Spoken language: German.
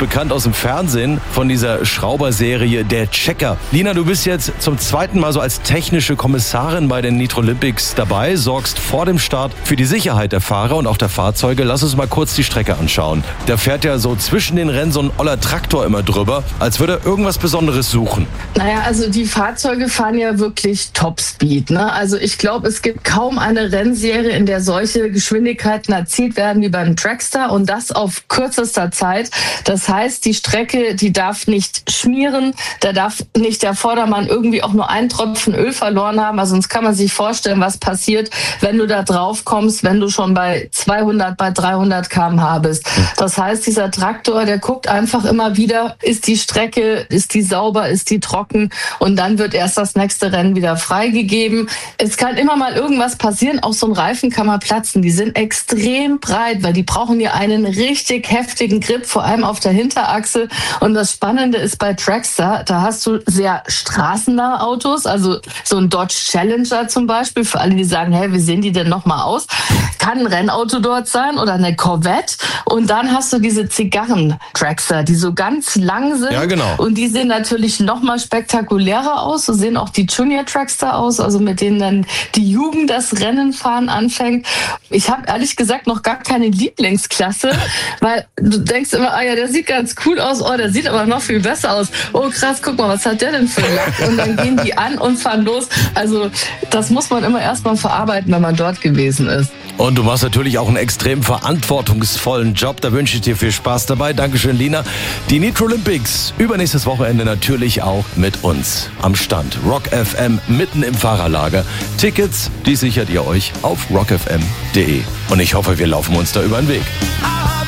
bekannt aus dem Fernsehen von dieser Schrauberserie Der Checker. Lina, du bist jetzt zum zweiten Mal so als technische Kommissarin bei den Nitro Olympics dabei, sorgst vor dem Start für die Sicherheit der Fahrer und auch der Fahrzeuge. Lass uns mal kurz die Strecke anschauen. Da fährt ja so zwischen den Rennen so ein oller Traktor immer drüber, als würde er irgendwas Besonderes suchen. Naja, also die Fahrzeuge fahren ja wirklich Topspeed, ne? Also ich glaube, es gibt kaum eine Rennserie, in der solche Geschwindigkeiten erzielt werden wie beim Dragster und das auf kürzester Zeit. Das heißt, die Strecke, die darf nicht schmieren, da darf nicht der Vordermann irgendwie auch nur einen Tropfen Öl verloren haben, also sonst kann man sich vorstellen, was passiert, wenn du da drauf kommst, wenn du schon bei 200, bei 300 km/h bist. Das heißt, dieser Traktor, der guckt einfach immer wieder, ist die Strecke, ist die sauber, ist die trocken und dann wird erst das nächste Rennen wieder freigegeben. Es kann immer mal irgendwas passieren, auch so ein Reifen kann mal platzen. Die sind extrem breit, weil die brauchen ja einen richtig heftigen Grip, vor allem auf der Hinterachse. Und das Spannende ist bei Dragster, da hast du sehr straßennahe Autos, also so ein Dodge Challenger zum Beispiel, für alle, die sagen, hey, wie sehen die denn nochmal aus? Kann ein Rennauto dort sein oder eine Corvette. Und dann hast du diese Zigarren-Dragster, die so ganz lang sind. Ja, genau. Und die sehen natürlich nochmal spektakulärer aus. So sehen auch die Junior Dragster aus, also mit denen dann die Jugend das Rennenfahren anfängt. Ich habe ehrlich gesagt noch gar keine Lieblingsklasse, weil du denkst immer, ah ja, der sieht ganz cool aus, oh, der sieht aber noch viel besser aus. Oh krass, guck mal, was hat der denn für einen Lack? Und dann gehen die an und fahren los. Also das muss man immer erstmal verarbeiten, wenn man dort gewesen ist. Und du machst natürlich auch einen extrem verantwortungsvollen Job. Da wünsche ich dir viel Spaß dabei. Dankeschön, Lina. Die Nitro Olympics übernächstes Wochenende natürlich auch mit uns am Stand. Rock FM mitten im Fahrerlager. Tickets, die sichert ihr euch auf rockfm.de. Und ich hoffe, wir laufen uns da über den Weg.